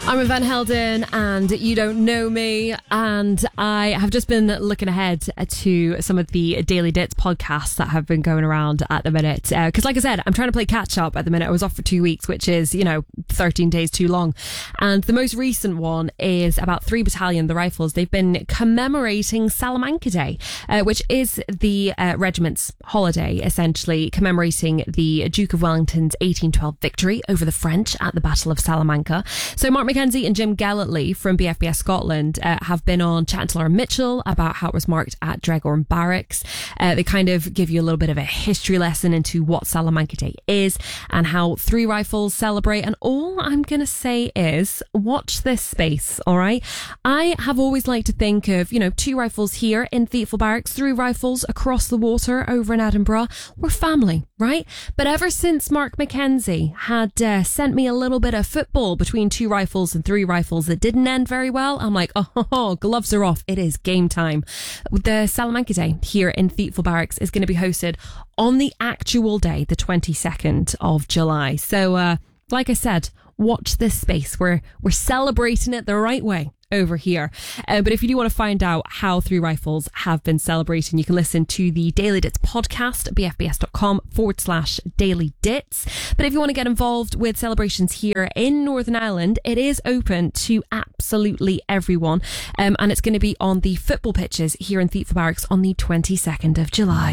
I'm Van Helden and you don't know me, and I have just been looking ahead to some of the Daily Dits podcasts that have been going around at the minute, because like I said, I'm trying to play catch up at the minute. I was off for 2 weeks, which is 13 days too long, and the most recent one is about 3 Battalion, the Rifles. They've been commemorating Salamanca Day, which is the regiment's holiday, essentially commemorating the Duke of Wellington's 1812 victory over the French at the Battle of Salamanca. So Mark Mackenzie and Jim Gellatly from BFBS Scotland have been on chatting to Laura Mitchell about how it was marked at Dregorn Barracks. They kind of give you a little bit of a history lesson into what Salamanca Day is and how 3 Rifles celebrate. And all I'm going to say is watch this space, all right? I have always liked to think of, 2 Rifles here in Thiepval Barracks, 3 Rifles across the water over in Edinburgh. We're family, right? But ever since Mark Mackenzie had sent me a little bit of football between 2 Rifles and 3 Rifles that didn't end very well, I'm like, oh, gloves are off. It is game time. The Salamanca Day here in Thiepval Barracks is going to be hosted on the actual day, the 22nd of July. So, like I said, watch this space. We're celebrating it the right way over here. But if you do want to find out how 3 Rifles have been celebrating, you can listen to the Daily Dits podcast at bfbs.com/Daily Dits. But if you want to get involved with celebrations here in Northern Ireland, it is open to absolutely everyone. And it's going to be on the football pitches here in Thiepval Barracks on the 22nd of July.